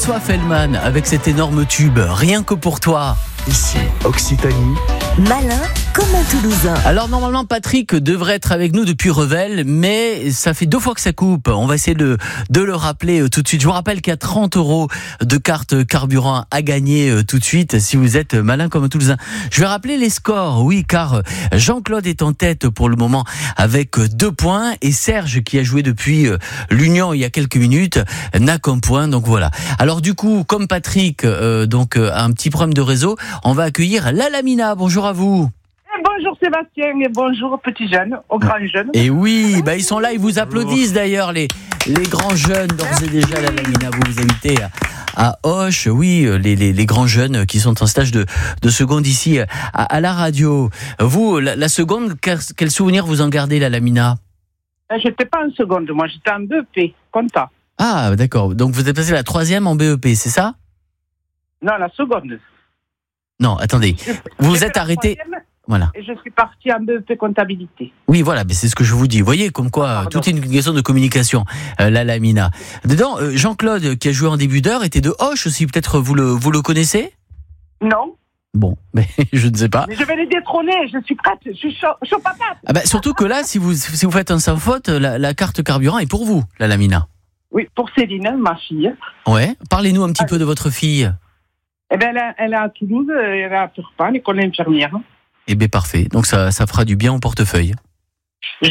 François Fellman avec cet énorme tube, rien que pour toi. Ici, Occitanie. Malin comme un Toulousain. Alors normalement Patrick devrait être avec nous depuis Revel, mais ça fait 2 fois que ça coupe. On va essayer de le rappeler tout de suite. Je vous rappelle qu'il y a 30 € de carte carburant à gagner tout de suite si vous êtes malin comme un Toulousain. Je vais rappeler les scores, oui, car Jean-Claude est en tête pour le moment avec 2 points et Serge, qui a joué depuis l'Union il y a quelques minutes, n'a qu'un point. Donc voilà. Alors du coup, comme Patrick a un petit problème de réseau, on va accueillir la Lamina. Bonjour à vous. Bonjour Sébastien et bonjour aux petits jeunes, aux grands jeunes. Et oui, ils sont là, ils vous applaudissent d'ailleurs, les grands jeunes, d'ores et déjà, la Lamina, vous invitez à Auch, oui, les grands jeunes qui sont en stage de seconde ici à la radio. Vous, la seconde, quel souvenir vous en gardez, la Lamina? J'étais pas en seconde, moi j'étais en BEP, compta. Ah, d'accord, donc vous êtes passé la 3e en BEP, c'est ça? Non, la seconde. Non, attendez, vous vous êtes arrêté... Voilà. Et je suis partie en BEP comptabilité. Oui, voilà, mais c'est ce que je vous dis. Vous voyez, comme quoi, tout est une question de communication, la Lamina. Dedans, Jean-Claude, qui a joué en début d'heure, était de Auch aussi. Peut-être vous le connaissez? Non. Bon, mais je ne sais pas. Mais je vais les détrôner, je suis prête, je suis chaud patate. Ah bah, surtout que là, si vous faites un sans faute, la carte carburant est pour vous, la Lamina. Oui, pour Céline, ma fille. Ouais. Parlez-nous un petit peu de votre fille. Eh ben, elle est à Toulouse, elle est à Turpan, l'école infirmière. Eh bien, parfait. Donc, ça fera du bien au portefeuille.